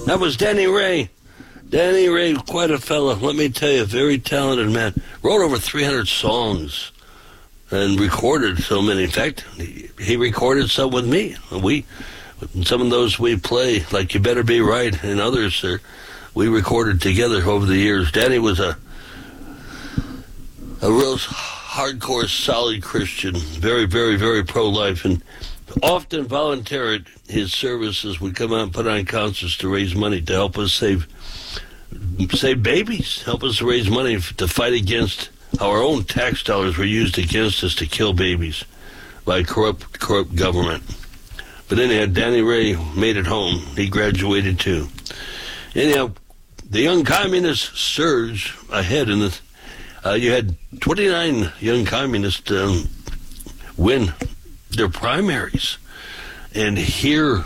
That was Danny Ray. Danny Ray, quite a fella. Let me tell you, very talented man. Wrote over 300 songs and recorded so many. In fact, he recorded some with me. Some of those we play, like You Better Be Right and others, we recorded together over the years. Danny was a real hardcore, solid Christian, very, very, very pro-life, and often volunteered his services. Would come out and put on concerts to raise money to help us save babies, help us raise money to fight against how our own tax dollars were used against us to kill babies by corrupt government. But anyhow, Danny Ray made it home. He graduated too. Anyhow, the young communists surged ahead in this. You had 29 young communists win their primaries, and here,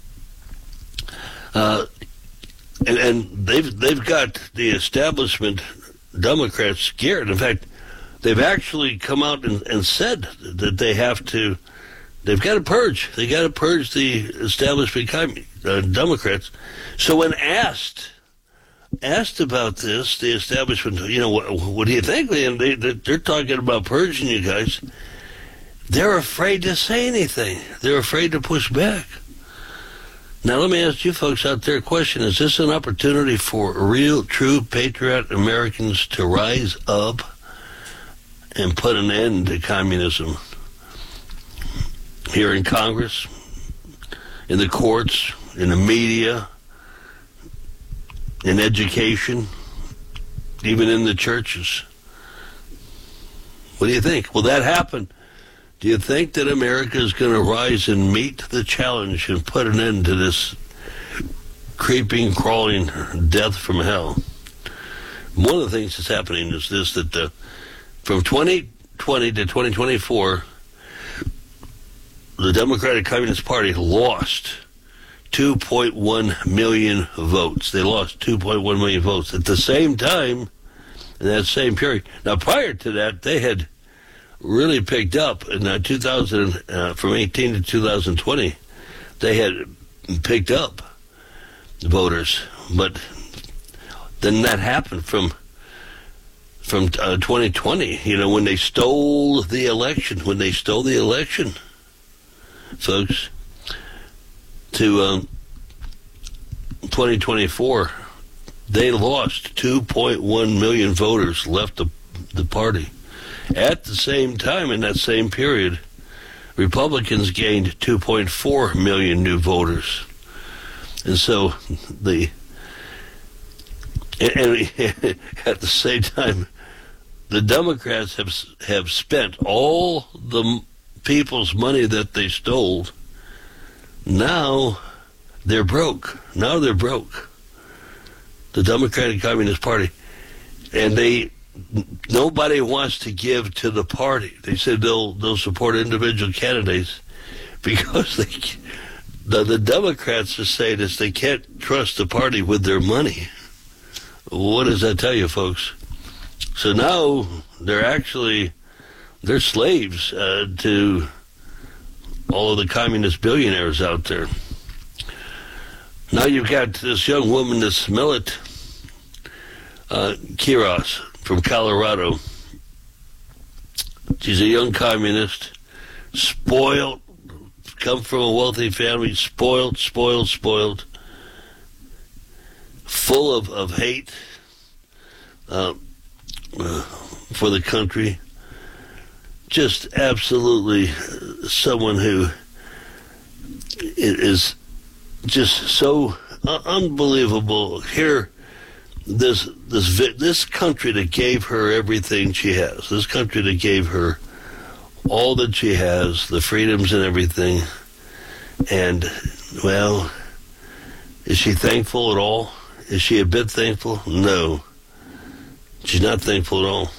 and they've got the establishment Democrats scared. In fact, they've actually come out and said that they've got to purge. They got to purge the establishment Democrats. So when asked about this, the establishment, what do you think? And they're talking about purging you guys. They're afraid to say anything. They're afraid to push back. Now, let me ask you folks out there a question. Is this an opportunity for real, true, patriot Americans to rise up and put an end to communism? Here in Congress, in the courts, in the media, in education, even in the churches. What do you think? Will that happen? Do you think that America is going to rise and meet the challenge and put an end to this creeping, crawling death from hell? One of the things that's happening is this, that from 2020 to 2024, the Democratic Communist Party lost 2.1 million votes. They lost 2.1 million votes. At the same time, in that same period. Now, prior to that, they had really picked up in 2000, from 18 to 2020. They had picked up voters, but then that happened from 2020. When they stole the election. Folks, to 2024, they lost 2.1 million voters, left the party. At the same time, in that same period, Republicans gained 2.4 million new voters. And so at the same time, the Democrats have spent all the people's money that they stole. Now they're broke. The Democratic Communist Party. And nobody wants to give to the party. They said they'll support individual candidates because the Democrats are saying is they can't trust the party with their money. What does that tell you, folks? So now they're slaves to all of the communist billionaires out there. Now you've got this young woman, this Millet Quiros from Colorado. She's a young communist, spoiled, come from a wealthy family, spoiled, full of hate for the country. Just absolutely someone who is just so unbelievable. Here, this country that gave her everything she has, this country that gave her all that she has, the freedoms and everything, and, well, is she thankful at all? Is she a bit thankful? No. She's not thankful at all.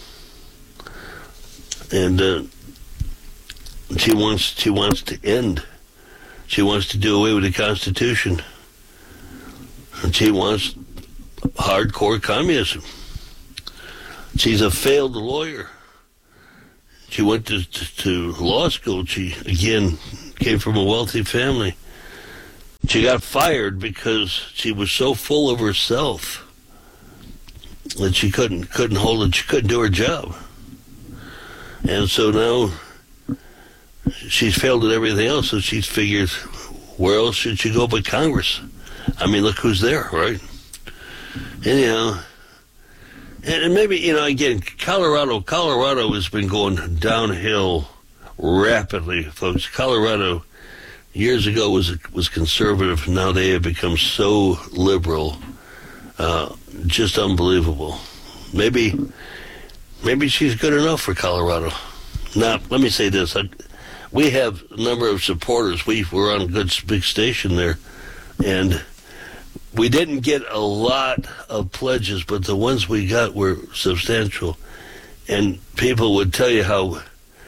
And she wants to end. She wants to do away with the Constitution. And she wants hardcore communism. She's a failed lawyer. She went to law school. She, again, came from a wealthy family. She got fired because she was so full of herself that she couldn't hold it. She couldn't do her job, and so now she's failed at everything else. So she figures, where else should she go but Congress? I mean, look who's there, right? Anyhow, and maybe, again, Colorado has been going downhill rapidly, folks. Colorado years ago was conservative. Now they have become so liberal, just unbelievable. Maybe she's good enough for Colorado. Now, let me say this: we have a number of supporters. We're on a good big station there, and we didn't get a lot of pledges, but the ones we got were substantial. And people would tell you how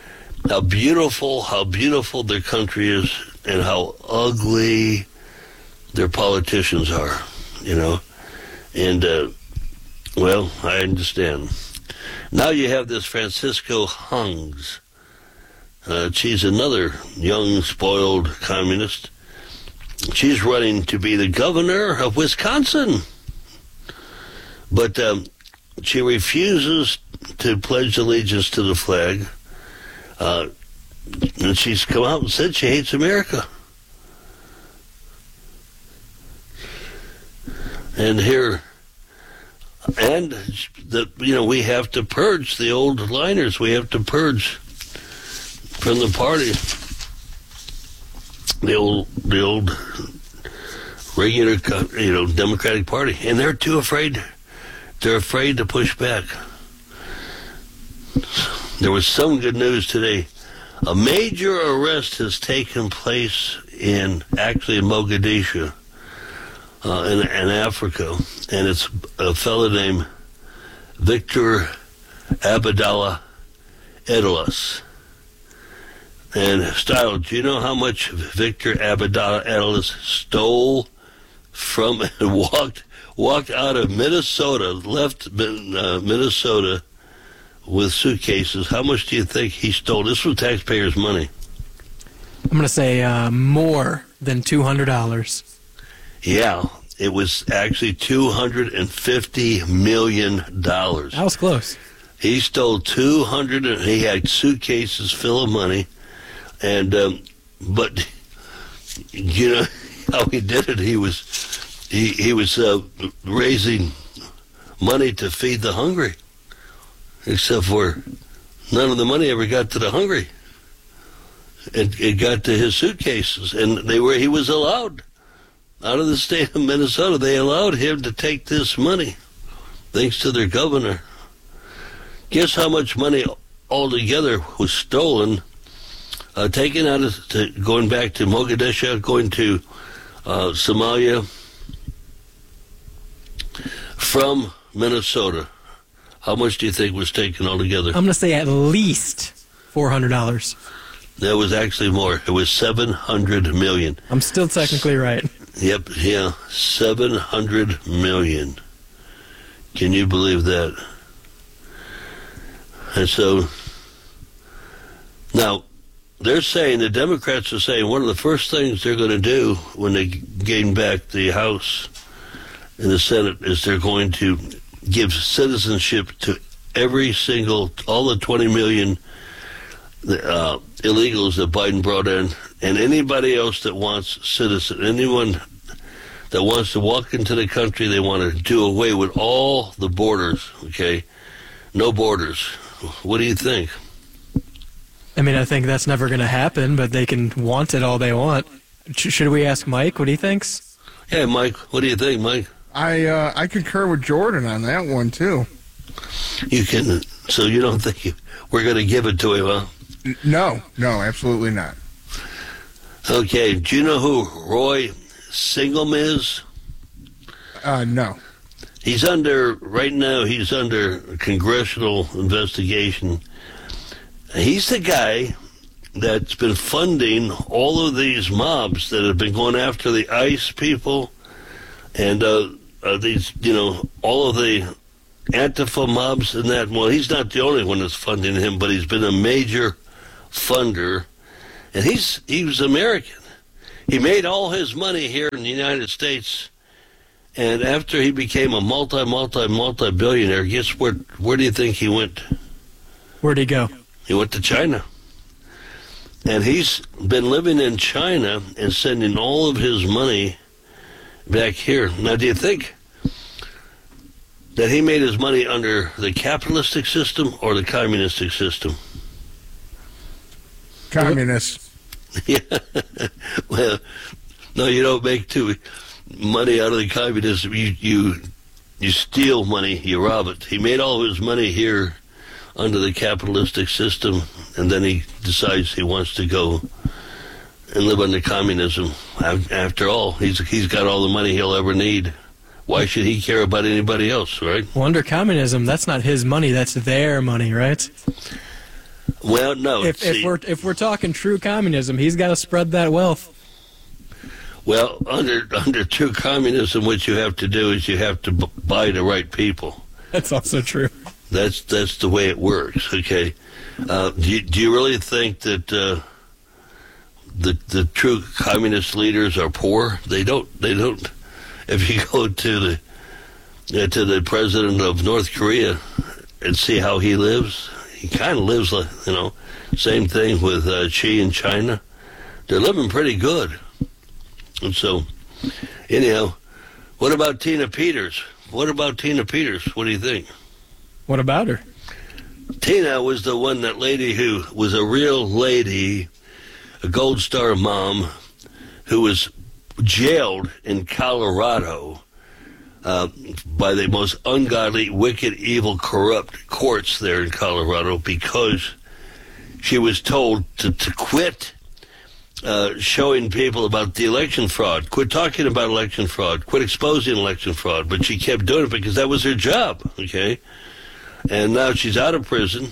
beautiful their country is, and how ugly their politicians are, And, well, I understand. Now you have this Francisco Hungs. She's another young, spoiled communist. She's running to be the governor of Wisconsin. But she refuses to pledge allegiance to the flag. And she's come out and said she hates America. And we have to purge the old liners. We have to purge from the party the old regular, Democratic Party, and they're too afraid. They're afraid to push back. There was some good news today. A major arrest has taken place in Mogadishu, in Africa, and it's a fellow named Victor Abdallah Edelis. And Style, do you know how much Victor Abdallah Edelis stole from and walked out of Minnesota, left Minnesota with suitcases? How much do you think he stole? This was taxpayers' money. I'm going to say more than $200. Yeah, it was actually $250 million. That was close. He stole 200, and he had suitcases full of money. And but you know how he did it? He was raising money to feed the hungry. Except for none of the money ever got to the hungry. It got to his suitcases, and he was allowed out of the state of Minnesota. They allowed him to take this money, thanks to their governor. Guess how much money altogether was stolen? Taken out of going back to Mogadishu, going to Somalia from Minnesota. How much do you think was taken altogether? I'm going to say at least $400. That was actually more. It was $700 million. I'm still technically right. Yep, yeah, $700 million. Can you believe that? And so, now, they're saying, the Democrats are saying, one of the first things they're going to do when they gain back the House and the Senate is they're going to give citizenship to all the 20 million illegals that Biden brought in, and anybody else that wants anyone that wants to walk into the country. They want to do away with all the borders, okay? No borders. What do you think? I mean, I think that's never going to happen, but they can want it all they want. Should we ask Mike what he thinks? Yeah, Mike, what do you think, Mike? I concur with Jordan on that one, too. You can. So you don't think we're going to give it to him, huh? No, absolutely not. Okay, do you know who Roy Singham is? No. Right now he's under congressional investigation. He's the guy that's been funding all of these mobs that have been going after the ICE people and these, all of the Antifa mobs and that. Well, he's not the only one that's funding him, but he's been a major funder. And he was American. He made all his money here in the United States, and after he became a multi-billionaire, guess where do you think he went? Where'd he go? He went to China. And he's been living in China and sending all of his money back here. Now, do you think that he made his money under the capitalistic system or the communistic system? Communist. Yeah. Well, no, you don't make money out of the communism. You steal money, you rob it. He made all of his money here under the capitalistic system, and then he decides he wants to go and live under communism. After all, he's got all the money he'll ever need. Why should he care about anybody else, right? Well, under communism, that's not his money, that's their money, right? Well, no. If we're talking true communism, he's got to spread that wealth. Well, under true communism, what you have to do is you have to buy the right people. That's also true. That's the way it works. Okay. Do you really think that the true communist leaders are poor? They don't. If you go to the president of North Korea and see how he lives, he kind of lives like, same thing with Xi in China. They're living pretty good. And so, anyhow, what about Tina Peters? What do you think? What about her? Tina was the one, that lady who was a real lady, a Gold Star mom, who was jailed in Colorado by the most ungodly, wicked, evil, corrupt courts there in Colorado because she was told to quit showing people about the election fraud, quit talking about election fraud, quit exposing election fraud. But she kept doing it because that was her job, okay? And now she's out of prison.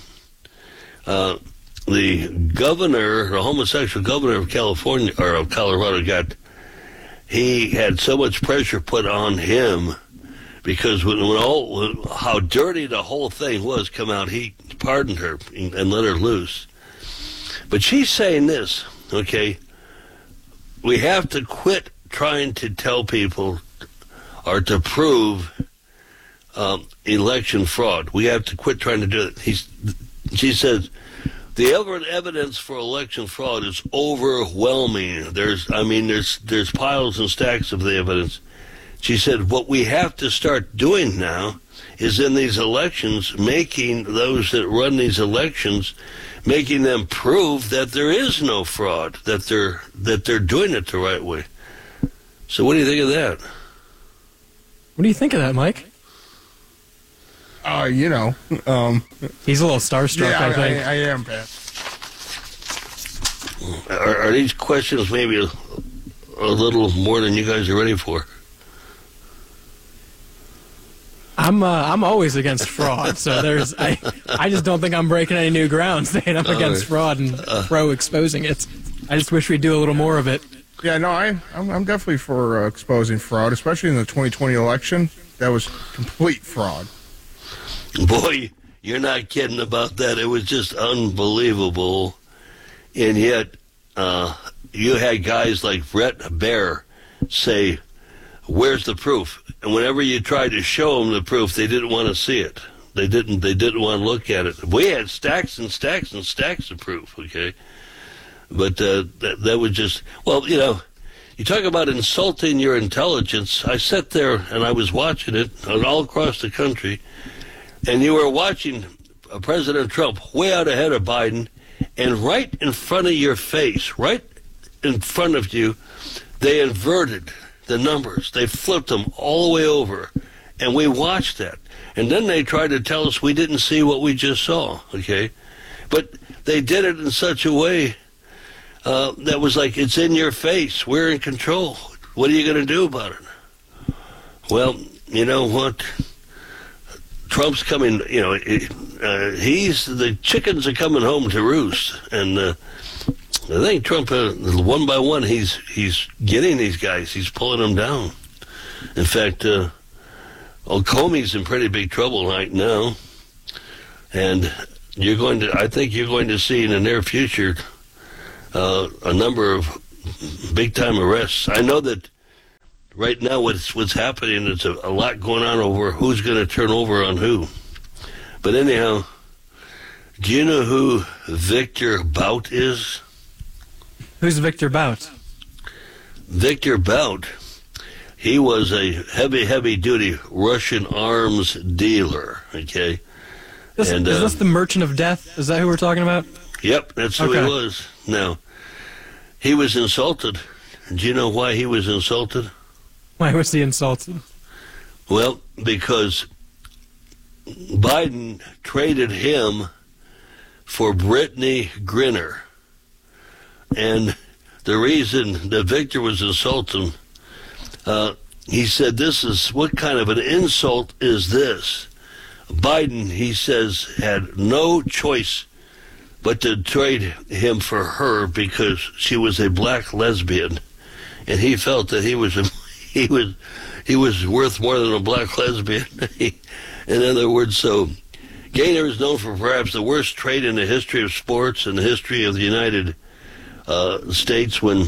The governor, the homosexual governor of California, or of Colorado, he had so much pressure put on him because when how dirty the whole thing was come out, he pardoned her and let her loose. But she's saying this, okay, we have to quit trying to tell people or to prove election fraud. We have to quit trying to do it. She says, the evidence for election fraud is overwhelming. There's piles and stacks of the evidence. She said, what we have to start doing now is in these elections, making those that run these elections, making them prove that there is no fraud, that they're doing it the right way. So what do you think of that? What do you think of that, Mike? He's a little starstruck, yeah, I think. I am, Pat. Are these questions maybe a little more than you guys are ready for? I'm always against fraud, so I just don't think I'm breaking any new ground saying I'm against fraud and pro exposing it. I just wish we'd do a little more of it. Yeah, no, I'm definitely for exposing fraud, especially in the 2020 election. That was complete fraud. Boy, you're not kidding about that. It was just unbelievable. And yet, you had guys like Brett Baer say, where's the proof? And whenever you tried to show them the proof, they didn't want to see it. They didn't want to look at it. We had stacks and stacks and stacks of proof, okay? But that was just, you talk about insulting your intelligence. I sat there and I was watching it all across the country, and you were watching President Trump way out ahead of Biden, and right in front of your face, right in front of you, they inverted the numbers. They flipped them all the way over, and we watched that. And then they tried to tell us we didn't see what we just saw, okay? But they did it in such a way that was like, it's in your face. We're in control. What are you going to do about it? Well, you know what? Trump's coming, the chickens are coming home to roost. And I think Trump, one by one, he's getting these guys. He's pulling them down. In fact, Comey's in pretty big trouble right now. And I think you're going to see in the near future a number of big-time arrests. I know that right now what's happening is a lot going on over who's going to turn over on who. But anyhow, do you know who Victor Bout is? Who's Victor Bout? Victor Bout, he was a heavy-duty Russian arms dealer, okay? Is this the Merchant of Death? Is that who we're talking about? Yep, that's who he was. Now, he was insulted. Do you know why he was insulted? Why was he insulted? Well, because Biden traded him for Brittany Griner. And the reason that Victor was insulted, he said, what kind of an insult is this? Biden, he says, had no choice but to trade him for her because she was a black lesbian. And he felt that he was worth more than a black lesbian. In other words, so Gaynor is known for perhaps the worst trade in the history of sports and the history of the United States, when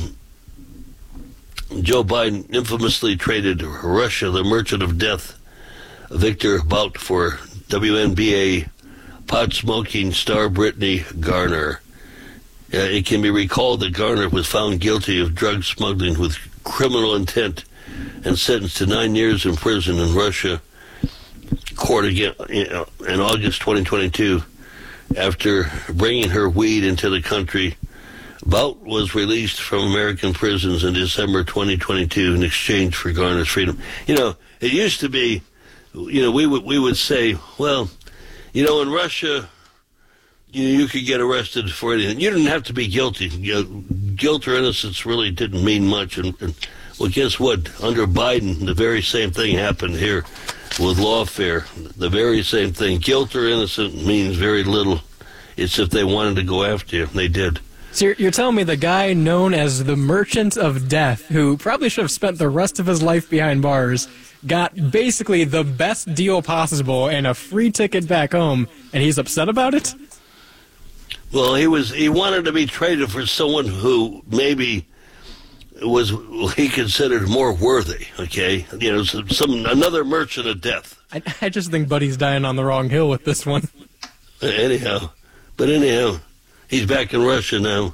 Joe Biden infamously traded Russia, the Merchant of Death, Victor Bout, for WNBA pot-smoking star Brittany Garner. It can be recalled that Garner was found guilty of drug smuggling with criminal intent and sentenced to 9 years in prison in Russia court again in August 2022 after bringing her weed into the country. Bout was released from American prisons in December 2022 in exchange for Garner's freedom. It used to be, we would say, well, in Russia, you could get arrested for anything. You didn't have to be guilty. Guilt or innocence really didn't mean much. And well, guess what? Under Biden, the very same thing happened here with lawfare. The very same thing. Guilt or innocent means very little. It's if they wanted to go after you. They did. So you're telling me the guy known as the Merchant of Death, who probably should have spent the rest of his life behind bars, got basically the best deal possible and a free ticket back home, and he's upset about it? Well, he wanted to be traded for someone who maybe he considered more worthy, okay? Another Merchant of Death. I just think Buddy's dying on the wrong hill with this one. Anyhow, he's back in Russia now.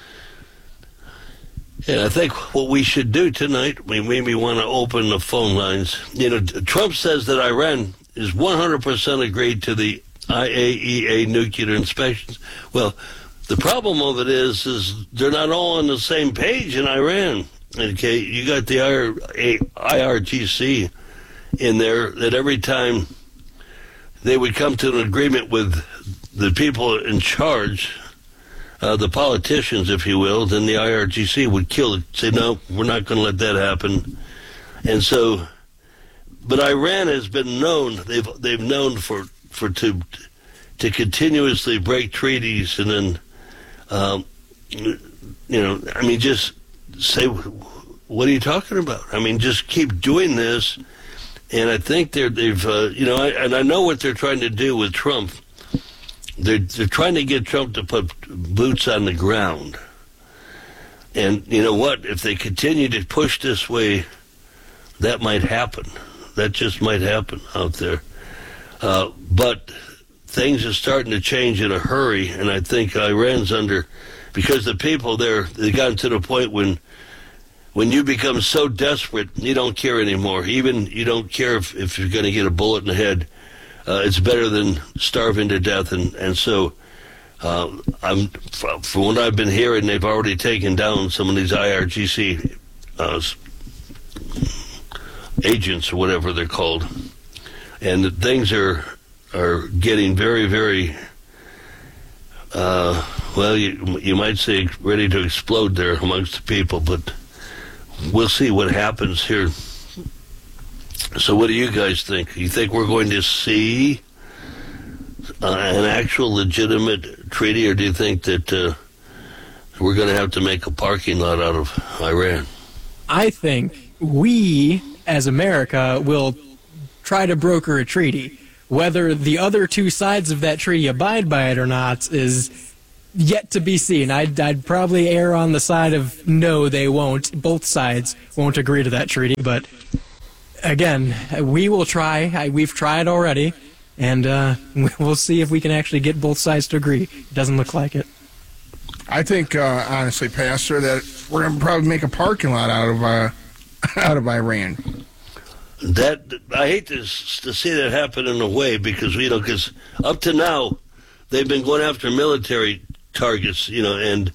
And I think what we should do tonight, we maybe want to open the phone lines. Trump says that Iran is 100% agreed to the IAEA nuclear inspections. Well, the problem of it is they're not all on the same page in Iran. Okay, you got the IRGC in there that every time they would come to an agreement with the people in charge, the politicians, if you will, then the IRGC would kill it, say, no, we're not going to let that happen. And so, but Iran has been known, they've known to continuously break treaties and then, just say, what are you talking about? Just keep doing this. And I think they've I know what they're trying to do with Trump. They're trying to get Trump to put boots on the ground. And you know what? If they continue to push this way, that might happen. That just might happen out there. But things are starting to change in a hurry, and I think Iran's because the people there, they've gotten to the point when you become so desperate, you don't care anymore. Even you don't care if you're going to get a bullet in the head. It's better than starving to death, and so from what I've been hearing, they've already taken down some of these IRGC agents or whatever they're called, and things are getting very, very you might say ready to explode there amongst the people, but we'll see what happens here. So what do you guys think? You think we're going to see an actual legitimate treaty, or do you think that we're going to have to make a parking lot out of Iran? I think we, as America, will try to broker a treaty. Whether the other two sides of that treaty abide by it or not is yet to be seen. I'd probably err on the side of no, they won't. Both sides won't agree to that treaty, but again, we will try. We've tried already, and we'll see if we can actually get both sides to agree. It doesn't look like it. I think, honestly, Pastor, that we're going to probably make a parking lot out of Iran. That I hate to see that happen in a way, because because up to now they've been going after military targets, and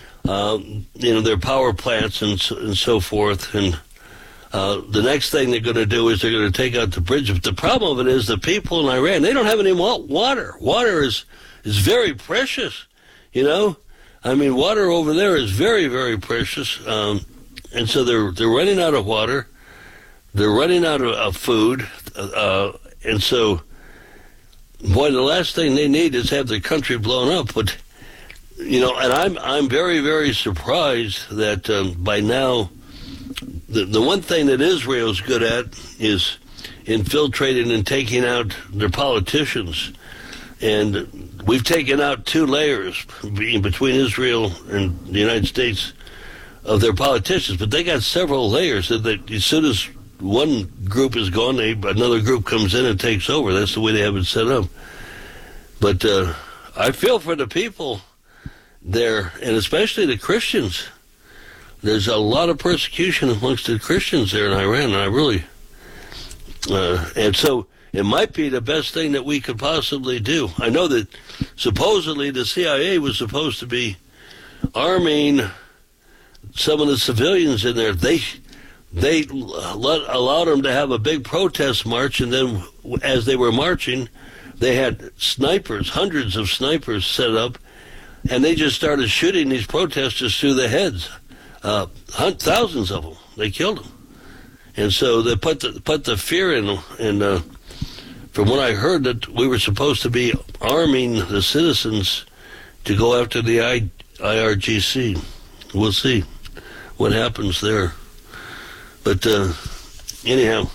their power plants and so forth, and the next thing they're going to do is they're going to take out the bridge. But the problem of it is the people in Iran, they don't have any water. Water is very precious, water over there is very, very precious, and so they're running out of water. They're running out of food, and so, boy, the last thing they need is have their country blown up. But and I'm very, very surprised that by now, the one thing that Israel's good at is infiltrating and taking out their politicians, and we've taken out 2 layers between Israel and the United States of their politicians, but they got several layers that as soon as one group is gone, another group comes in and takes over. That's the way they have it set up. But I feel for the people there, and especially the Christians. There's a lot of persecution amongst the Christians there in Iran, and I really... and so it might be the best thing that we could possibly do. I know that supposedly the CIA was supposed to be arming some of the civilians in there. They allowed them to have a big protest march, and then as they were marching, they had snipers, hundreds of snipers set up, and they just started shooting these protesters through the heads. Thousands of them. They killed them. And so they put the fear in them. And from what I heard, that we were supposed to be arming the citizens to go after the IRGC. We'll see what happens there. But anyhow,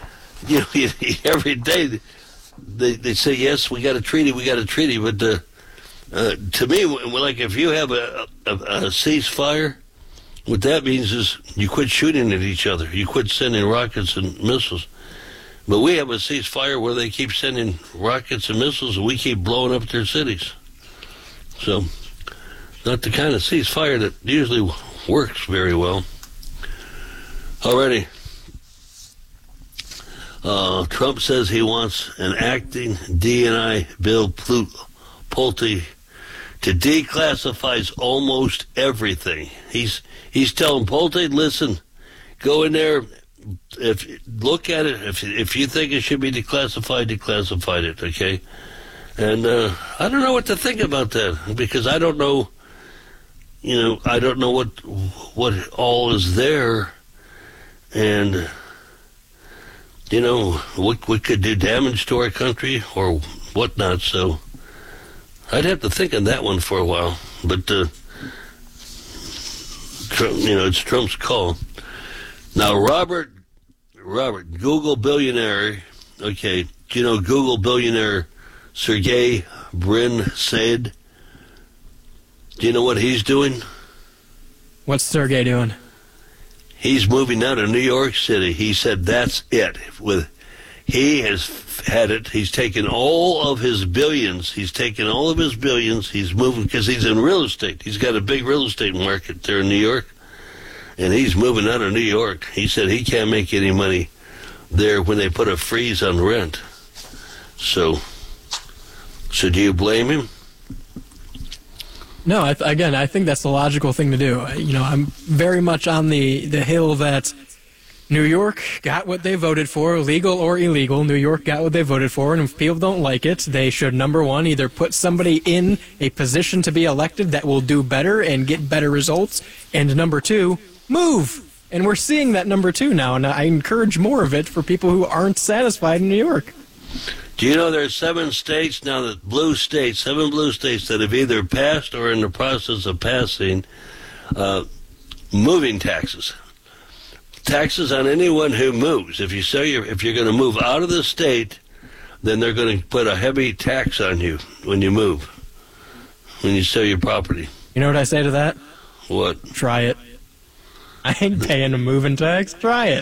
every day they say, yes, we got a treaty. But to me, like if you have a ceasefire, what that means is you quit shooting at each other. You quit sending rockets and missiles. But we have a ceasefire where they keep sending rockets and missiles, and we keep blowing up their cities. So, not the kind of ceasefire that usually works very well. Alrighty. Trump says he wants an acting DNI Bill Pulte to declassify almost everything. He's telling Pulte, listen, go in there, look at it. If you think it should be declassified it, okay? And I don't know what to think about that, because I don't know, I don't know what all is there. And, what could do damage to our country or whatnot. So I'd have to think on that one for a while. But, it's Trump's call. Now, Robert, Google billionaire, okay, do you know Google billionaire Sergey Brin said? Do you know what he's doing? What's Sergey doing? He's moving out of New York City. He said that's it. He has had it. He's taken all of his billions. He's moving, because he's in real estate. He's got a big real estate market there in New York, and he's moving out of New York. He said he can't make any money there when they put a freeze on rent. So do you blame him? No, I think that's the logical thing to do. I'm very much on the hill that New York got what they voted for, legal or illegal. New York got what they voted for, and if people don't like it, they should, number one, either put somebody in a position to be elected that will do better and get better results, and number two, move. And we're seeing that number two now, and I encourage more of it for people who aren't satisfied in New York. Do you know there's 7 states now, seven blue states that have either passed or are in the process of passing moving taxes. Taxes on anyone who moves. If you're going to move out of the state, then they're going to put a heavy tax on you when you move. when you sell your property? You know what I say to that? What? Try it. I ain't paying a moving tax. Try it.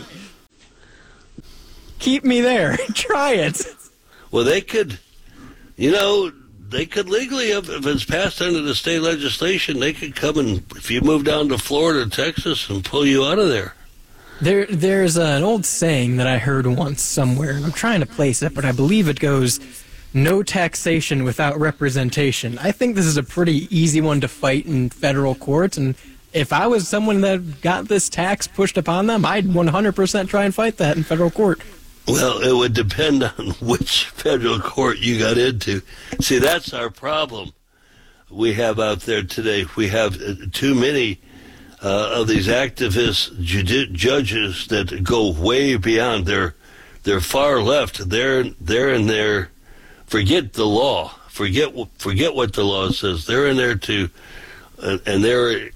Keep me there. Try it. Well, they could, they could legally, if it's passed under the state legislation, they could come and, if you move down to Florida, Texas, and pull you out of there. There's an old saying that I heard once somewhere, and I'm trying to place it, but I believe it goes, no taxation without representation. I think this is a pretty easy one to fight in federal court, and if I was someone that got this tax pushed upon them, I'd 100% try and fight that in federal court. Well, it would depend on which federal court you got into. See, that's our problem we have out there today. We have too many of these activist judges that go way beyond. They're far left. They're in there. Forget the law. Forget what the law says. They're in there to, and they're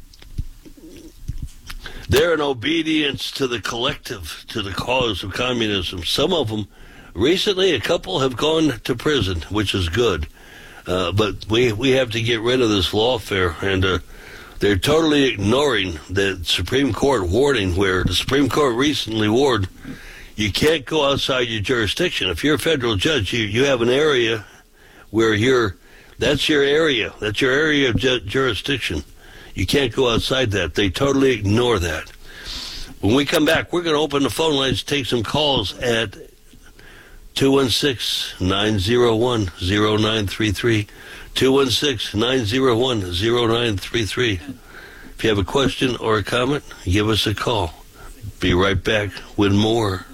in obedience to the collective, to the cause of communism. Some of them, recently, a couple have gone to prison, which is good. But we have to get rid of this lawfare, and they're totally ignoring the Supreme Court warning, where the Supreme Court recently warned you can't go outside your jurisdiction. If you're a federal judge, you have an area where that's your area. That's your area of jurisdiction. You can't go outside that. They totally ignore that. When we come back, we're going to open the phone lines, take some calls at 216-901-0933. 216-901-0933. If you have a question or a comment, give us a call. Be right back with more.